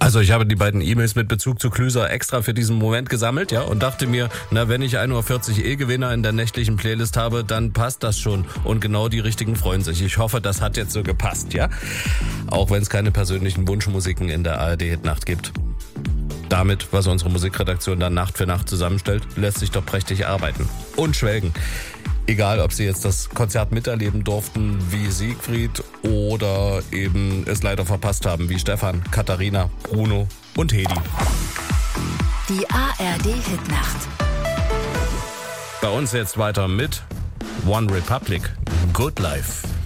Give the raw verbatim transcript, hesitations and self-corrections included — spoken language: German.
Also ich habe die beiden E-Mails mit Bezug zu Klüser extra für diesen Moment gesammelt, ja, und dachte mir, na, wenn ich ein Uhr vierzig E-Gewinner in der nächtlichen Playlist habe, dann passt das schon. Und genau die richtigen freuen sich. Ich hoffe, das hat jetzt so gepasst, ja? Auch wenn es keine persönlichen Wunschmusiken in der A R D-Hitnacht gibt. Damit, was unsere Musikredaktion dann Nacht für Nacht zusammenstellt, lässt sich doch prächtig arbeiten. Und schwelgen. Egal, ob Sie jetzt das Konzert miterleben durften wie Siegfried oder eben es leider verpasst haben wie Stefan, Katharina, Bruno und Hedi. Die A R D-Hitnacht. Bei uns jetzt weiter mit One Republic, Good Life.